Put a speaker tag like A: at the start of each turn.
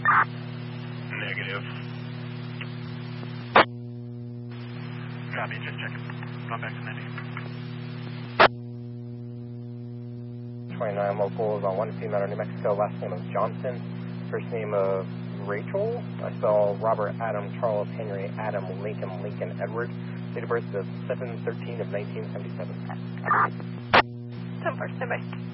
A: Negative. Copy, just checking. Gone back to 90.
B: 29 locals on 1 female out of New Mexico. Last name of Johnson. First name of Rachel. I spell Robert Adam Charles Henry Adam Lincoln Lincoln Edward. Date of birth is 7/13 of 1977.
C: 10-4, stand by.